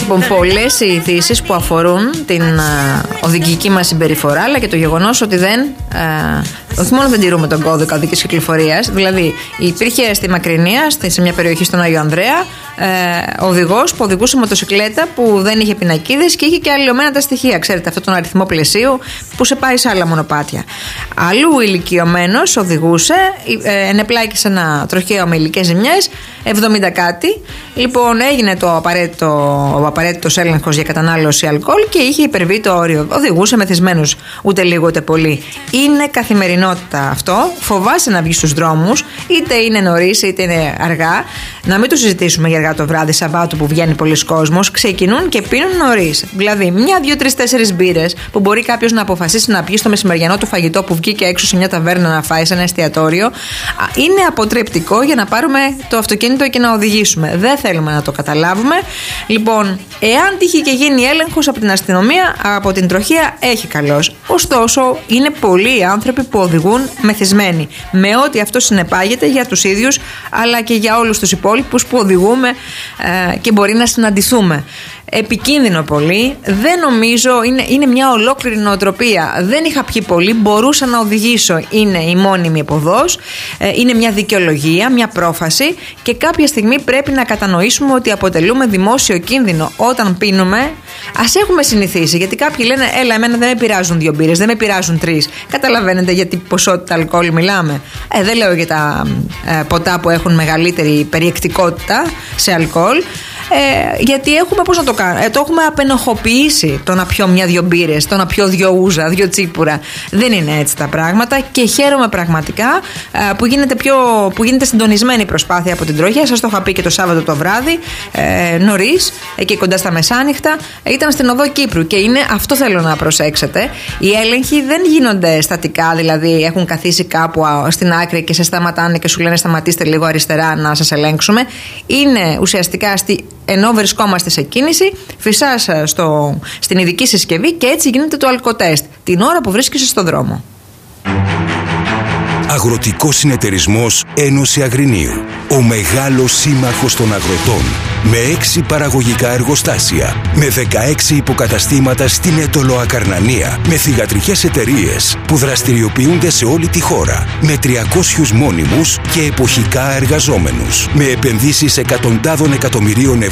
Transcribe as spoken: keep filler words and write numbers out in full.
Λοιπόν, πολλές οι ειδήσεις που αφορούν την α, οδηγική μας συμπεριφορά, αλλά και το γεγονός ότι δεν, α, όχι μόνο δεν τηρούμε τον κώδικα οδικής κυκλοφορίας. Δηλαδή, υπήρχε στη Μακρινία, σε μια περιοχή στον Άγιο Ανδρέα, ε, οδηγός που οδηγούσε μοτοσικλέτα που δεν είχε πινακίδες και είχε και αλλοιωμένα τα στοιχεία. Ξέρετε, αυτόν τον αριθμό πλαισίου που σε πάει σε άλλα μονοπάτια. Αλλού ηλικιωμένος οδηγούσε, ε, ενεπλάκησε ένα τροχαίο με υλικές ζημιές, εβδομήντα κάτι. Λοιπόν, έγινε το απαραίτητο, ο απαραίτητος έλεγχος για κατανάλωση αλκοόλ και είχε υπερβεί το όριο. Οδηγούσε μεθυσμένος, ούτε λίγο ούτε πολύ. Είναι καθημερινότητα αυτό. Φοβάσαι να βγει στους δρόμους, είτε είναι νωρίς είτε είναι αργά. Να μην το συζητήσουμε για αργά το βράδυ, Σαββάτου που βγαίνει πολλοί κόσμος. Ξεκινούν και πίνουν νωρίς. Δηλαδή, μια, δύο, τρεις, τέσσερις μπύρες που μπορεί κάποιος να αποφασίσει να πιει στο μεσημεριανό του φαγητό που βγήκε έξω σε μια ταβέρνα να φάει, σε ένα εστιατόριο, είναι αποτρεπτικό για να πάρουμε το αυτοκίνητο και να οδηγήσουμε. Δεν θέλουμε να το καταλάβουμε. Λοιπόν, εάν τύχει και γίνει έλεγχος από την αστυνομία, από την τροχέα, έχει καλώς. Ωστόσο, είναι πολλοί οι άνθρωποι που οδηγούν μεθυσμένοι, με ό,τι αυτό συνεπάγεται για τους ίδιους, αλλά και για όλους τους υπόλοιπους που οδηγούμε ε, και μπορεί να συναντηθούμε. Επικίνδυνο πολύ. Δεν νομίζω, είναι, είναι μια ολόκληρη νοοτροπία. Δεν είχα πιει πολύ, μπορούσα να οδηγήσω. Είναι η μόνιμη εποδός, ε, είναι μια δικαιολογία, μια πρόφαση και κάποια στιγμή πρέπει να κατανοήσουμε ότι αποτελούμε δημόσιο κίνδυνο όταν πίνουμε. Ας έχουμε συνηθίσει, γιατί κάποιοι λένε, έλα, εμένα δεν με πειράζουν δύο μπύρες, δεν με πειράζουν τρεις. Καταλαβαίνετε για τι ποσότητα αλκοόλ μιλάμε. Ε, δεν λέω για τα ε, ποτά που έχουν μεγαλύτερη περιεκτικότητα σε αλκοόλ. Ε, γιατί έχουμε, πώς να το κάνουμε, ε, το έχουμε απενοχοποιήσει το να πιω μια-δυο μπύρες, το να πιω δυο ούζα, δυο τσίπουρα. Δεν είναι έτσι τα πράγματα και χαίρομαι πραγματικά ε, που, γίνεται πιο, που γίνεται συντονισμένη προσπάθεια από την τροχέα. Σας το είχα πει και το Σάββατο το βράδυ, ε, νωρίς, εκεί κοντά στα μεσάνυχτα, ε, ήταν στην οδό Κύπρου και είναι, αυτό θέλω να προσέξετε. Οι έλεγχοι δεν γίνονται στατικά, δηλαδή έχουν καθίσει κάπου στην άκρη και σε σταματάνε και σου λένε σταματήστε λίγο αριστερά να σας ελέγξουμε. Είναι ουσιαστικά στη ενώ βρισκόμαστε σε κίνηση, φυσάς στο, στην ειδική συσκευή και έτσι γίνεται το αλκοτέστ την ώρα που βρίσκεσαι στο δρόμο. Αγροτικός Συνεταιρισμός Ένωση Αγρινίου. Ο μεγάλος σύμμαχος των αγροτών. Με έξι παραγωγικά εργοστάσια. Με δεκαέξι υποκαταστήματα στην Έτολο Ακαρνανία. Με θυγατρικές εταιρείες που δραστηριοποιούνται σε όλη τη χώρα. Με τριακόσιους μόνιμους και εποχικά εργαζόμενους. Με επενδύσεις εκατοντάδων εκατομμυρίων ευρώ